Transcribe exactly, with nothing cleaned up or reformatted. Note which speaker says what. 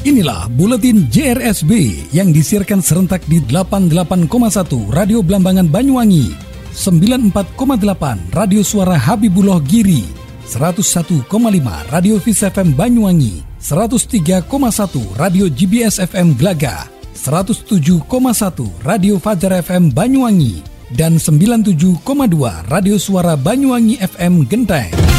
Speaker 1: Inilah Buletin J R S B yang disiarkan serentak di delapan puluh delapan koma satu Radio Blambangan Banyuwangi, sembilan puluh empat koma delapan Radio Suara Habibullah Giri, seratus satu koma lima Radio Vis F M Banyuwangi, seratus tiga koma satu Radio G B S F M Glaga, seratus tujuh koma satu Radio Fajar F M Banyuwangi, dan sembilan puluh tujuh koma dua Radio Suara Banyuwangi F M Genteng.